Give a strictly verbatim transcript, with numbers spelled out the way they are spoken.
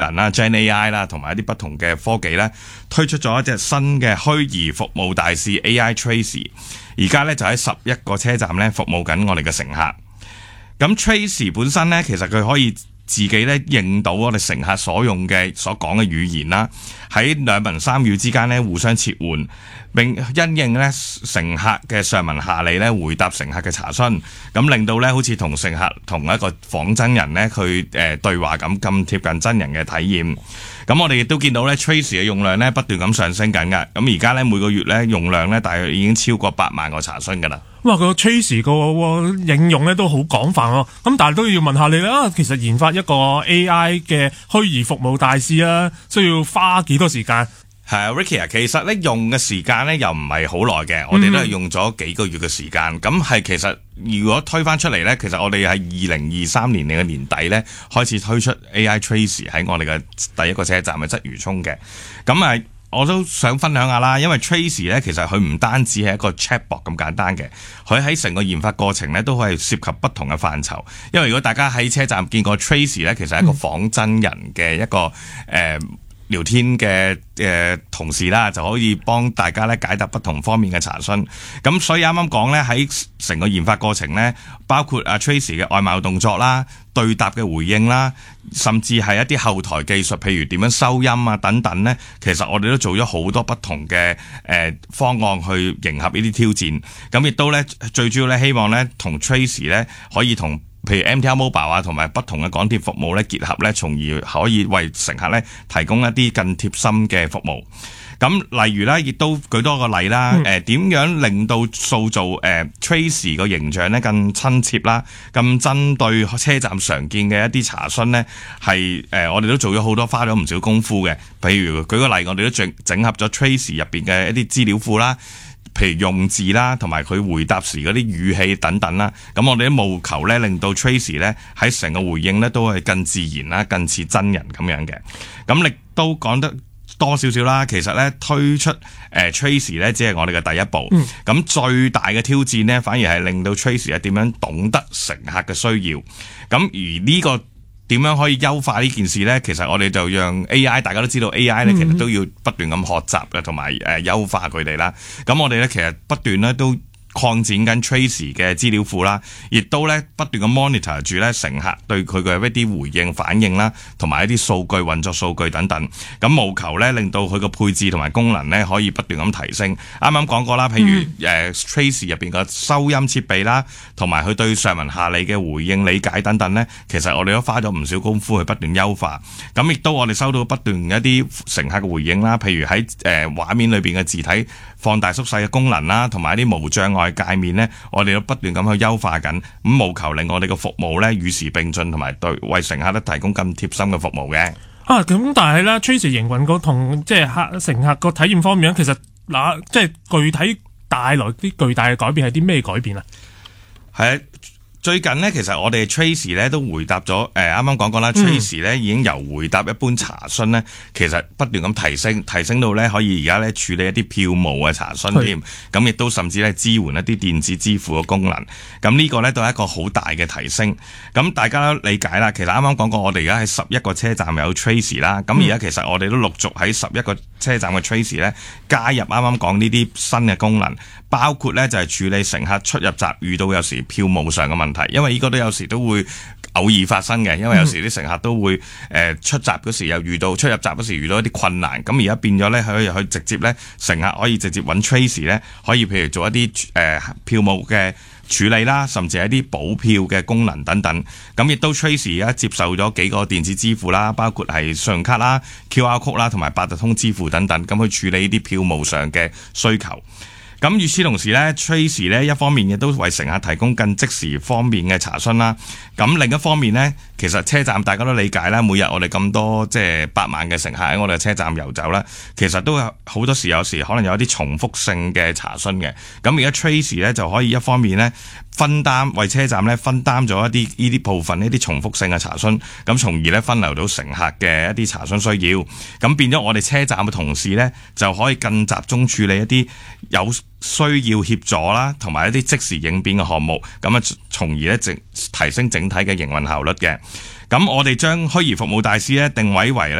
能啦、Gen A I 啦，同埋一啲不同嘅科技咧，推出咗一隻新嘅虛擬服務大使 A I Tracy， 而家咧就喺十一個車站咧服務緊我哋嘅乘客。咁 Tracy 本身咧，其實佢可以自己咧認到我哋乘客所用嘅所講嘅語言啦，喺兩文三語之間咧互相切換，並因應咧乘客嘅上文下理咧回答乘客嘅查詢，咁令到咧好似同乘客同一個仿真人咧佢誒對話咁咁貼近真人嘅體驗。咁我哋亦都見到咧 Tracy 嘅用量咧不斷咁上升緊㗎，咁而家咧每個月咧用量咧大約已經超過八萬個查詢㗎啦。 哇！個 Tracy 個應用咧都好廣泛喎，咁但係都要問下你啦。其實研發一個 A I 嘅虛擬服務大使啊，需要花幾多時間？ 係啊 ，Ricky 啊，其實咧用嘅時間咧又唔係好耐嘅，我哋都係用咗幾個月嘅時間。咁係、嗯、其實如果推返出嚟咧，其實我哋喺二零二三年嘅年底咧開始推出 A I Tracy 喺我哋嘅第一個車站嘅鰂魚涌嘅。咁啊，我都想分享下啦，因為 Tracy 咧其實佢唔單止係一個 chatbot 咁簡單嘅，佢喺成個研發過程咧都係涉及不同嘅範疇。因為如果大家喺車站見過 Tracy 咧，其實係一個仿真人嘅一個誒。呃聊天嘅誒、呃、同事啦，就可以幫大家咧解答不同方面嘅查詢。咁所以啱啱講咧喺成個研發過程咧，包括阿 Tracy 嘅外貌動作啦、對答嘅回應啦，甚至係一啲後台技術，譬如點樣收音啊等等咧，其實我哋都做咗好多不同嘅誒、呃、方案去迎合呢啲挑戰。咁亦都咧最主要咧希望咧同 Tracy 咧可以同譬如 M T R Mobile 啊，同埋不同嘅港鐵服務咧結合咧，從而可以為乘客咧提供一啲更貼心嘅服務。咁例如咧，亦都舉多個例啦。誒、嗯，點樣令到塑造誒、呃、Tracy 個形象咧更親切啦，更針對車站常見嘅一啲查詢咧，係誒、呃、我哋都做咗好多，花咗唔少功夫嘅。譬如舉個例，我哋都整整合咗 Tracy 入邊嘅一啲資料庫啦。譬如用字啦，同埋佢回答時嗰啲語氣等等啦，咁我哋都務求咧，令到 Tracy 咧喺成個回應咧都係更自然啦，更似真人咁樣嘅。咁亦都講得多少少啦。其實咧推出誒、呃、Tracy 咧，只係我哋嘅第一步。咁、嗯、最大嘅挑戰咧，反而係令到 Tracy 係點樣懂得乘客嘅需要。咁而呢、這個點樣可以優化呢件事呢？其實我哋就讓 A I， 大家都知道 A I 呢，其實都要不斷咁學習嘅，同埋誒優化佢哋啦。咁我哋呢，其實不斷呢都擴展緊 Tracy 嘅資料庫啦，亦都咧不斷咁 monitor 住咧乘客對佢嘅一啲回應反應啦，同埋一啲數據運作數據等等，咁務求咧令到佢個配置同埋功能咧可以不斷咁提升。啱啱講過啦，譬如誒、嗯呃、Tracy 入邊個收音設備啦，同埋佢對上文下理嘅回應理解等等咧，其實我哋都花咗唔少功夫去不斷優化。咁亦都我哋收到不斷一啲乘客嘅回應啦，譬如喺誒畫面裏邊嘅字體放大縮細嘅功能啦，同埋一啲無障礙界面咧，我哋都不斷咁去優化緊，咁務求令我哋嘅服務咧與時並進，同埋對為乘客咧提供更貼心嘅服務嘅。啊，咁但係咧 Tracy 營運個同即係客乘客個體驗方面，其實嗱即係具體帶來啲巨大嘅改變係啲咩改變啊？係。最近呢，其實我哋 Tracy 咧都回答咗，誒啱啱講過啦 Tracy 咧已經由回答一般查詢咧，其實不斷咁提升，提升到咧可以而家咧處理一啲票務嘅查詢添，咁亦都甚至咧支援一啲電子支付嘅功能，咁呢個咧都係一個好大嘅提升。咁大家都理解啦，其實啱啱講過，我哋而家喺十一個車站有 Tracy 啦，咁而家其實我哋都陸續喺十一個車站嘅 Tracy 咧加入啱啱講呢啲新嘅功能，包括咧就係處理乘客出入閘遇到有時票務上嘅問題。因為呢個都有時都會偶爾發生嘅，因為有時啲乘客都會誒、呃、出閘嗰時又遇到出入閘嗰時遇到一啲困難，咁而家變咗咧可以去直接咧乘客可以直接揾 Tracy 咧，可以譬如做一啲誒、呃、票務嘅處理啦，甚至係一啲補票嘅功能等等。咁亦都 Tracy 而家接受咗幾個電子支付啦，包括係信用卡啦、Q R code 啦，同埋八達通支付等等，咁去處理呢啲票務上嘅需求。咁與此同時咧 Tracy 咧一方面亦都為乘客提供更即時方面嘅查詢啦。咁另一方面咧，其實車站大家都理解啦，每日我哋咁多即係八萬嘅乘客喺我哋嘅車站遊走啦，其實都有好多時有時可能有一啲重複性嘅查詢嘅。咁而家 Tracy 咧就可以一方面咧分擔為車站咧分擔咗一啲呢啲部分呢啲重複性嘅查詢，咁從而咧分流到乘客嘅一啲查詢需要，咁變咗我哋車站嘅同事咧就可以更集中處理一啲有需要協助啦，同埋一啲即時應變嘅項目，咁啊從而咧整提升整體嘅營運效率嘅。咁我哋將虛擬服務大使咧定位為咧